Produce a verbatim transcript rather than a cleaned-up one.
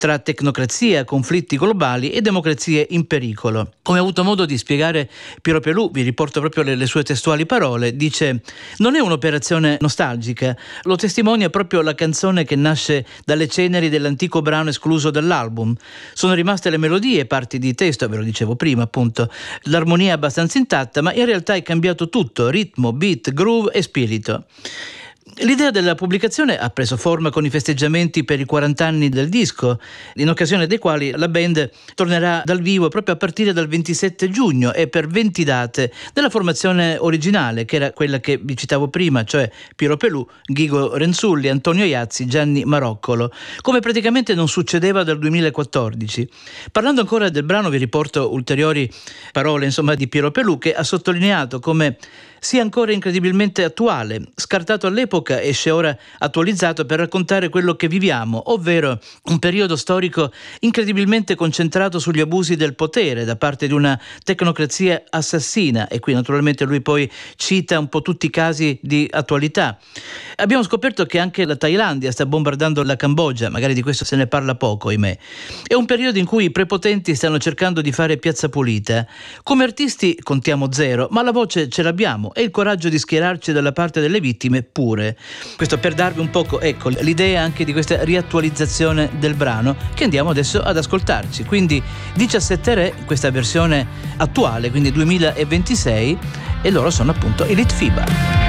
tra tecnocrazia, conflitti globali e democrazie in pericolo. Come ha avuto modo di spiegare Piero Pelù, vi riporto proprio le, le sue testuali parole, dice: non è un'operazione nostalgica, lo testimonia proprio la canzone che nasce dalle ceneri dell'antico brano escluso dall'album. Sono rimaste le melodie, parti di testo, ve lo dicevo prima appunto, l'armonia è abbastanza intatta, ma in realtà è cambiato tutto, ritmo, beat, groove e spirito. L'idea della pubblicazione ha preso forma con i festeggiamenti per i quaranta anni del disco, in occasione dei quali la band tornerà dal vivo proprio a partire dal ventisette giugno e per venti date della formazione originale, che era quella che vi citavo prima, cioè Piero Pelù, Ghigo Renzulli, Antonio Iazzi, Gianni Maroccolo, come praticamente non succedeva dal duemilaquattordici. Parlando ancora del brano vi riporto ulteriori parole insomma di Piero Pelù, che ha sottolineato come sia ancora incredibilmente attuale, scartato all'epoca, esce ora attualizzato per raccontare quello che viviamo, ovvero un periodo storico incredibilmente concentrato sugli abusi del potere da parte di una tecnocrazia assassina, e qui naturalmente lui poi cita un po' tutti i casi di attualità. Abbiamo scoperto che anche la Thailandia sta bombardando la Cambogia, magari di questo se ne parla poco, ahimè. È un periodo in cui i prepotenti stanno cercando di fare piazza pulita. Come artisti contiamo zero, ma la voce ce l'abbiamo e il coraggio di schierarci dalla parte delle vittime pure. Questo per darvi un poco, ecco, l'idea anche di questa riattualizzazione del brano che andiamo adesso ad ascoltarci. Quindi diciassette Re, questa versione attuale, quindi duemilaventisei, e loro sono appunto i Litfiba.